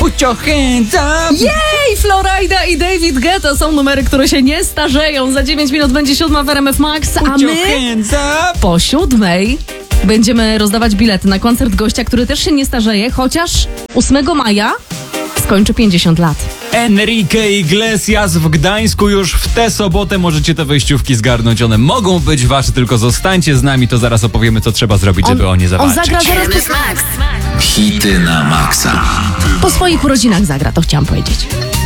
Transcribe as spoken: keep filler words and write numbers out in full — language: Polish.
Put your hands up! Jej! Florida i David Guetta są numery, które się nie starzeją. Za dziewięć minut będzie siódma w R M F Max, a Put your my hands up! po siódmej będziemy rozdawać bilety na koncert gościa, który też się nie starzeje, chociaż ósmego maja skończy pięćdziesiąt lat. Enrique Iglesias w Gdańsku już w tę sobotę możecie te wejściówki zgarnąć. One mogą być wasze, tylko zostańcie z nami, to zaraz opowiemy, co trzeba zrobić, żeby o nie On zawalczyć. zagra zaraz po, Hity na maksa. po swoich urodzinach zagra, to chciałam powiedzieć.